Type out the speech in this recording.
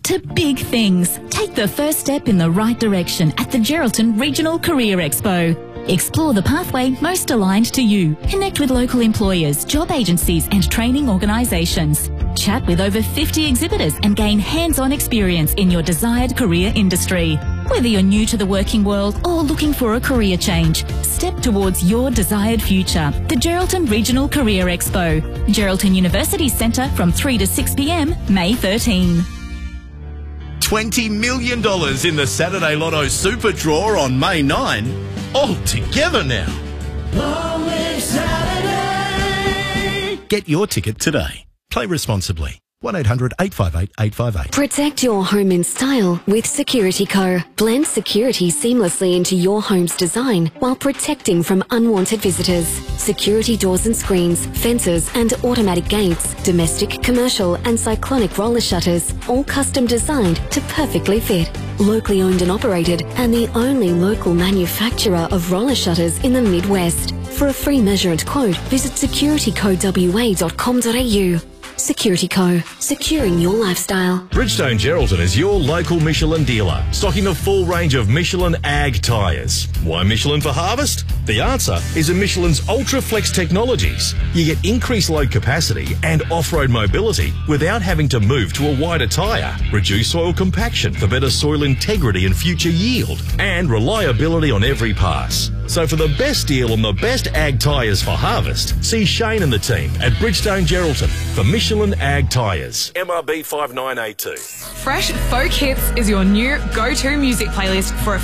to big things. Take the first step in the right direction at the Geraldton Regional Career Expo. Explore the pathway most aligned to you. Connect with local employers, job agencies and training organisations. Chat with over 50 exhibitors and gain hands-on experience in your desired career industry. Whether you're new to the working world or looking for a career change, step towards your desired future. The Geraldton Regional Career Expo. Geraldton University Centre from 3 to 6 p.m, May 13. $20 million in the Saturday Lotto Super Draw on May 9. All together now. Lonely Saturday. Get your ticket today. Play responsibly. 1-800-858-858. Protect your home in style with Security Co. Blend security seamlessly into your home's design while protecting from unwanted visitors. Security doors and screens, fences and automatic gates, domestic, commercial and cyclonic roller shutters, all custom designed to perfectly fit. Locally owned and operated and the only local manufacturer of roller shutters in the Midwest. For a free measure and quote, visit securitycowa.com.au. Security Co. Securing your lifestyle. Bridgestone Geraldton is your local Michelin dealer, stocking a full range of Michelin Ag tyres. Why Michelin for harvest? The answer is in Michelin's UltraFlex technologies. You get increased load capacity and off-road mobility without having to move to a wider tyre. Reduce soil compaction for better soil integrity and future yield. And reliability on every pass. So for the best deal on the best Ag tyres for harvest, see Shane and the team at Bridgestone Geraldton for Michelin Ag tyres. MRB 5982. Fresh Folk Hits is your new go-to music playlist for a